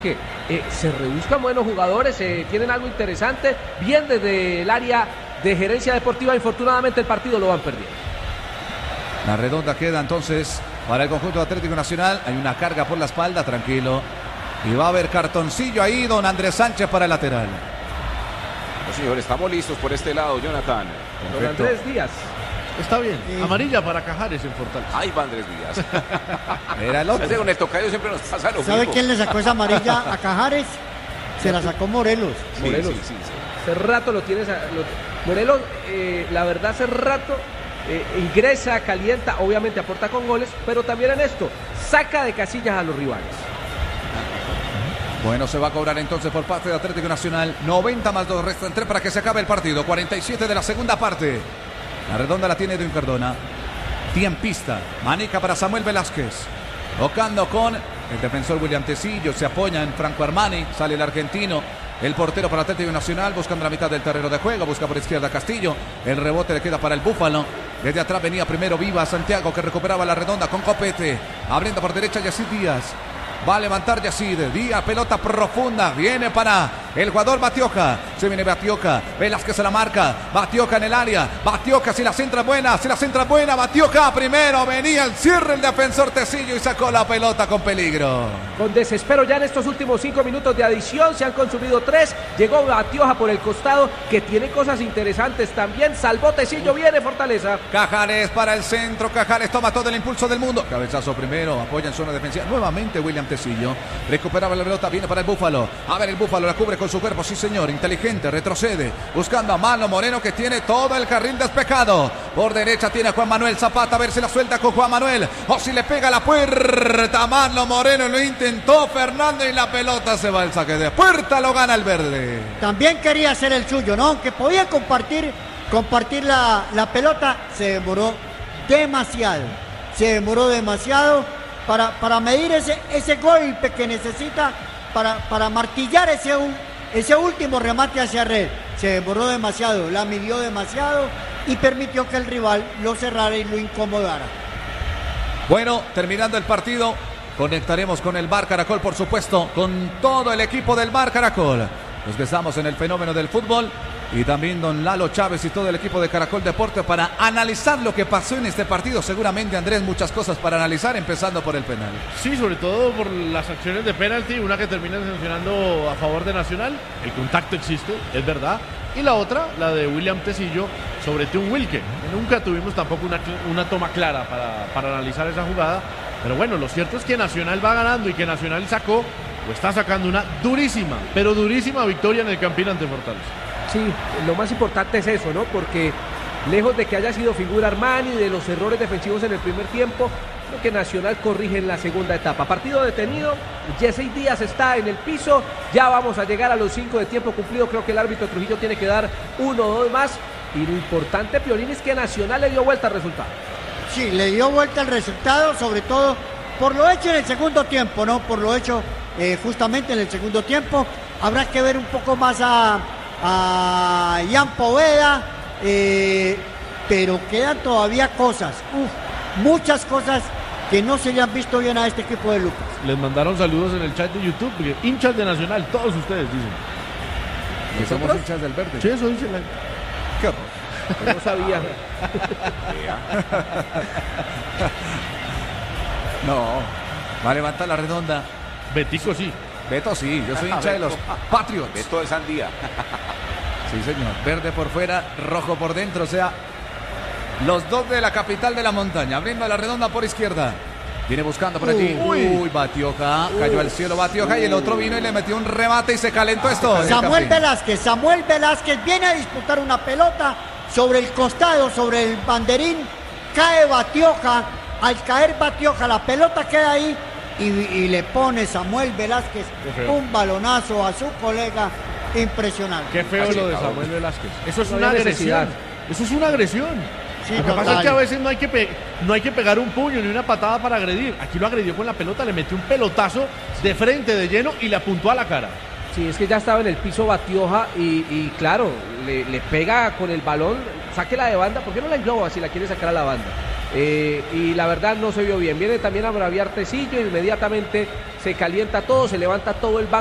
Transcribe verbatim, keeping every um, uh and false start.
que eh, se rebuscan buenos jugadores, eh, tienen algo interesante, bien desde el área de gerencia deportiva. Infortunadamente el partido lo van perdiendo. La redonda queda entonces para el conjunto Atlético Nacional. Hay una carga por la espalda, tranquilo. Y va a haber cartoncillo ahí, don Andrés Sánchez para el lateral. No, señor, estamos listos por este lado, Jonathan. Don Andrés Díaz. Está bien, sí. Amarilla para Cajares en Fortaleza. Ahí va Andrés Díaz. Era el otro. Con el tocayo siempre nos pasa lo mismo. ¿Sabe quién le sacó esa amarilla a Cajares? Se la sacó Morelos. Sí, Morelos. sí, sí, sí. Hace rato lo tienes. A, lo, Morelos, eh, la verdad, hace rato eh, ingresa, calienta, obviamente aporta con goles, pero también en esto, saca de casillas a los rivales. Bueno, se va a cobrar entonces por parte de Atlético Nacional. noventa más dos, restan tres para que se acabe el partido. cuarenta y siete de la segunda parte. La redonda la tiene Edwin Cardona. Tiempista. Manica para Samuel Velázquez. Tocando con el defensor William Tecillo. Se apoya en Franco Armani. Sale el argentino. El portero para Atlético Nacional. Buscando la mitad del terreno de juego. Busca por izquierda Castillo. El rebote le queda para el Búfalo. Desde atrás venía primero Viva Santiago, que recuperaba la redonda con Copete. Abriendo por derecha Yacid Díaz. Va a levantar Yacid. Díaz, pelota profunda. Viene para el jugador Batioca. Se viene Batioca. Velázquez se la marca. Batioca en el área. Batioca, si la centra buena. Si la centra buena. Batioca primero. Venía el cierre el defensor Tecillo y sacó la pelota con peligro. Con desespero ya en estos últimos cinco minutos de adición. Se han consumido tres. Llegó Batioja por el costado, que tiene cosas interesantes también. Salvó Tecillo. Viene Fortaleza. Cajares para el centro. Cajares toma todo el impulso del mundo. Cabezazo primero. Apoya en zona defensiva. Nuevamente William Tecillo. Recuperaba la pelota. Viene para el Búfalo. A ver, el Búfalo la cubre con su cuerpo. Sí, señor. Inteligente. Retrocede. Buscando a Mano Moreno, que tiene todo el carril despejado. Por derecha tiene a Juan Manuel Zapata. A ver si la suelta con Juan Manuel. O si le pega la puerta. Mano Moreno lo intentó Fernando y la pelota se va al saque de puerta. Lo gana el verde. También quería hacer el suyo, ¿no? Aunque podía compartir, compartir la, la pelota, se demoró demasiado. Se demoró demasiado para, para medir ese, ese golpe que necesita para, para martillar ese, ese último remate hacia red. Se demoró demasiado, la midió demasiado y permitió que el rival lo cerrara y lo incomodara. Bueno, terminando el partido, conectaremos con el Bar Caracol, por supuesto, con todo el equipo del Bar Caracol. Los que estamos en el fenómeno del fútbol y también don Lalo Chávez y todo el equipo de Caracol Deporte para analizar lo que pasó en este partido. Seguramente, Andrés, muchas cosas para analizar, empezando por el penal. Sí, sobre todo por las acciones de penalti, una que termina sancionando a favor de Nacional. El contacto existe, es verdad. Y la otra, la de William Tecillo sobre Teun Wilke. Nunca tuvimos tampoco una, una toma clara para, para analizar esa jugada. Pero bueno, lo cierto es que Nacional va ganando y que Nacional sacó, o está sacando una durísima, pero durísima victoria en el Campín ante Fortaleza. Sí, lo más importante es eso, ¿no? Porque lejos de que haya sido figura Armani, de los errores defensivos en el primer tiempo, creo que Nacional corrige en la segunda etapa. Partido detenido, Yacid Díaz está en el piso, ya vamos a llegar a los cinco de tiempo cumplido. Creo que el árbitro Trujillo tiene que dar uno o dos más. Y lo importante, Piorín, es que Nacional le dio vuelta al resultado. Sí, le dio vuelta al resultado, sobre todo por lo hecho en el segundo tiempo, ¿no? Por lo hecho eh, justamente en el segundo tiempo. Habrá que ver un poco más a, a Ian Poveda, eh, pero quedan todavía cosas, uf, muchas cosas que no se le han visto bien a este equipo de Lucas. Les mandaron saludos en el chat de YouTube, porque hinchas de Nacional, todos ustedes dicen. Que somos hinchas del verde. Sí, eso dice la... ¿Qué horror? No sabía. No, va a levantar la redonda. Betico sí. Beto sí, yo soy hincha de los Patriots. Beto de Sandía. Sí, señor. Verde por fuera, rojo por dentro, o sea, los dos de la capital de la montaña. Abriendo la redonda por izquierda. Viene buscando por allí. Uy, Uy Batioja. Cayó al cielo Batioja y el otro vino y le metió un remate y se calentó esto. Samuel Velázquez. Samuel Velázquez viene a disputar una pelota sobre el costado, sobre el banderín. Cae Batioja. Al caer Batioja, la pelota queda ahí y, y le pone Samuel Velázquez un balonazo a su colega. Impresionante. Qué feo Así lo de está, Samuel bueno. Velázquez. Eso es No una había agresión. necesidad. Eso es una agresión. Sí, lo que total. pasa es que a veces no hay que, pe no hay que pegar un puño ni una patada para agredir. Aquí lo agredió con la pelota, le metió un pelotazo de frente, de lleno, y le apuntó a la cara. Sí, es que ya estaba en el piso Batioja y, y claro, le, le pega con el balón, sáquela de banda. ¿Por qué no la engloba si la quiere sacar a la banda? Eh, y la verdad no se vio bien. Viene también a braviar Tecillo, inmediatamente se calienta todo, se levanta todo el banco.